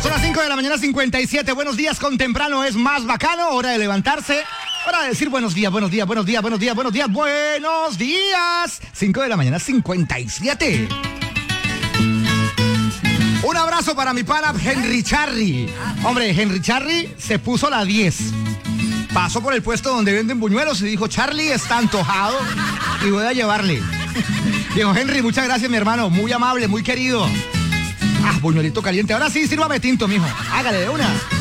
Son las 5 de la mañana 57. Buenos días con temprano es más bacano. Hora de levantarse. Hora de decir buenos días, buenos días, buenos días, buenos días, buenos días, buenos días. 5 de la mañana 57. Un abrazo para mi pana Henry Charry. Hombre, Henry Charry se puso la 10. Pasó por el puesto donde venden buñuelos y dijo, Charlie está antojado y voy a llevarle. Dijo, Henry, muchas gracias, mi hermano. Muy amable, muy querido. Buñuelito caliente. Ahora sí, sírvame tinto, mijo. Hágale de una.